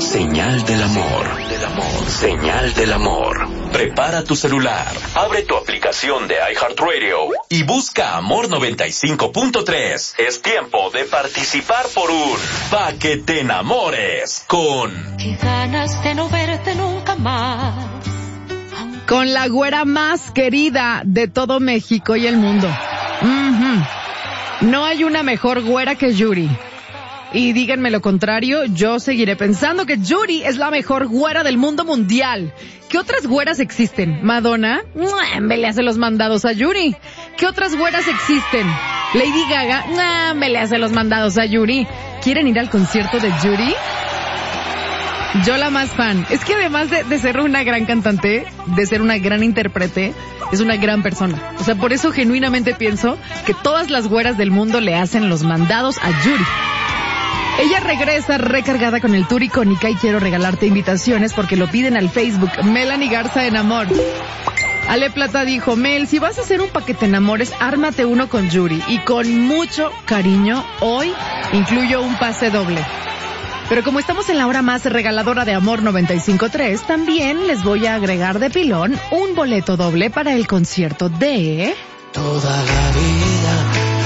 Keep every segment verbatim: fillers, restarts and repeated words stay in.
Señal del amor. Señal del amor. Prepara tu celular, abre tu aplicación de iHeartRadio y busca Amor noventa y cinco punto tres. Es tiempo de participar por un Pa' que te enamores con... Qué ganas de no verte nunca más. Con la güera más querida de todo México y el mundo. Mm-hmm. No hay una mejor güera que Yuri. Y díganme lo contrario, yo seguiré pensando que Yuri es la mejor güera del mundo mundial. ¿Qué otras güeras existen? ¿Madonna? Me le hace los mandados a Yuri. ¿Qué otras güeras existen? ¿Lady Gaga? Me le hace los mandados a Yuri. ¿Quieren ir al concierto de Yuri? Yo la más fan. Es que además de, de ser una gran cantante, de ser una gran intérprete, es una gran persona. O sea, por eso genuinamente pienso que todas las güeras del mundo le hacen los mandados a Yuri. Ella regresa recargada con el tour icónica y quiero regalarte invitaciones porque lo piden al Facebook Melanie Garza en Amor. Ale Plata dijo, Mel, si vas a hacer un Pa' que te enamores, ármate uno con Yuri. Y con mucho cariño, hoy incluyo un pase doble. Pero como estamos en la hora más regaladora de Amor noventa y cinco punto tres, también les voy a agregar de pilón un boleto doble para el concierto de... Toda la vida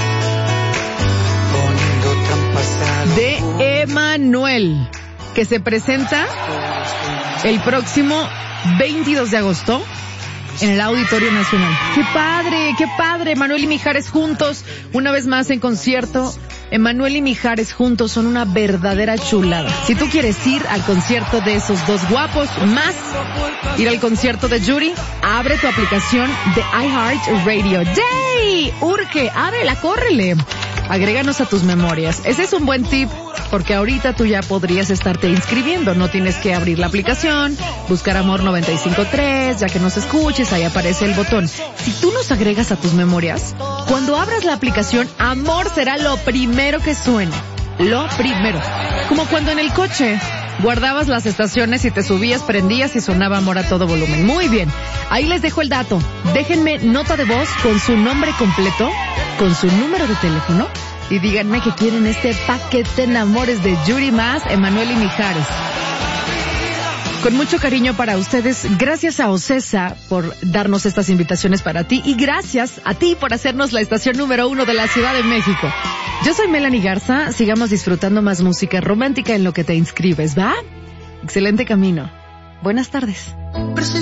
poniendo trampas de Emanuel, que se presenta el próximo veintidós de agosto en el Auditorio Nacional. ¡Qué padre, qué padre! Emanuel y Mijares juntos, una vez más en concierto. Emanuel y Mijares juntos son una verdadera chulada. Si tú quieres ir al concierto de esos dos guapos, más ir al concierto de Yuri, abre tu aplicación de iHeartRadio. ¡Yay! Urge, ábrela, córrele. Agréganos a tus memorias. Ese es un buen tip, porque ahorita tú ya podrías estarte inscribiendo. No tienes que abrir la aplicación, buscar Amor noventa y cinco punto tres, ya que nos escuches, ahí aparece el botón. Si tú nos agregas a tus memorias, cuando abras la aplicación, Amor será lo primero que suene. Lo primero. Como cuando en el coche guardabas las estaciones y te subías, prendías y sonaba Amor a todo volumen. Muy bien. Ahí les dejo el dato. Déjenme nota de voz con su nombre completo, con su número de teléfono y díganme que quieren este Pa' que te enamores de Yuri más Emanuel y Mijares. Con mucho cariño para ustedes, gracias a Ocesa por darnos estas invitaciones para ti y gracias a ti por hacernos la estación número uno de la Ciudad de México. Yo soy Melanie Garza, sigamos disfrutando más música romántica en lo que te inscribes, ¿va? Excelente camino. Buenas tardes.